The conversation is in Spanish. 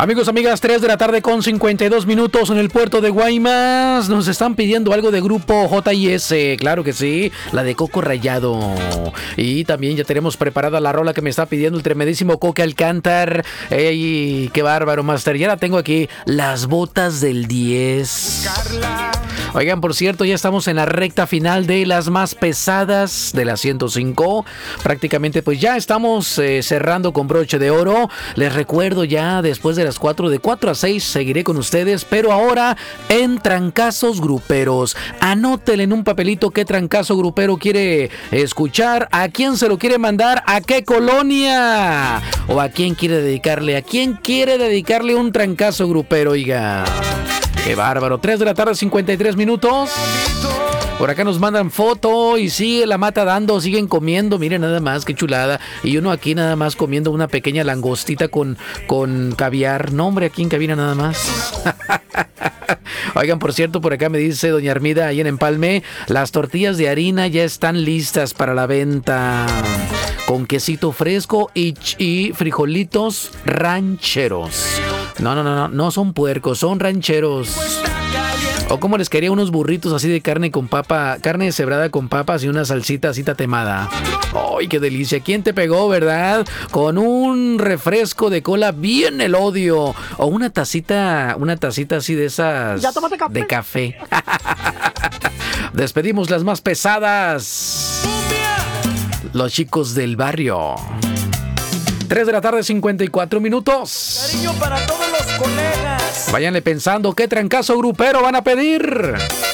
Amigos, amigas, 3 de la tarde con 52 minutos en el puerto de Guaymas. Nos están pidiendo algo de grupo J&S, claro que sí, la de Coco Rayado. Y también ya tenemos preparada la rola que me está pidiendo el tremendísimo Coque Alcántar. ¡Ey, qué bárbaro, Master! Ya la tengo aquí, Las Botas del 10. Oigan, por cierto, ya estamos en la recta final de las más pesadas de la 105. Prácticamente pues ya estamos cerrando con broche de oro. Les recuerdo ya después de las 4, de 4 a 6 seguiré con ustedes, pero ahora en trancazos gruperos. Anótele en un papelito qué trancazo grupero quiere escuchar, a quién se lo quiere mandar, a qué colonia o a quién quiere dedicarle, un trancazo grupero, oiga. ¡Qué bárbaro! 3 de la tarde, 53 minutos. Por acá nos mandan foto y sigue la mata dando, siguen comiendo, miren nada más, qué chulada. Y uno aquí nada más comiendo una pequeña langostita con caviar. No, hombre, aquí en cabina nada más. Oigan, por cierto, por acá me dice doña Armida, ahí en Empalme, las tortillas de harina ya están listas para la venta. Con quesito fresco y frijolitos rancheros. No son puercos, son rancheros. O como les quería unos burritos así de carne con papa, carne deshebrada con papas y una salsita así tatemada. ¡Ay, qué delicia! ¿Quién te pegó, verdad? Con un refresco de cola bien el odio. O una tacita así de esas de café. Despedimos las más pesadas. Los chicos del barrio. 3 de la tarde, 54 minutos. Cariño para todos los colegas. Váyanle pensando qué trancazo grupero van a pedir.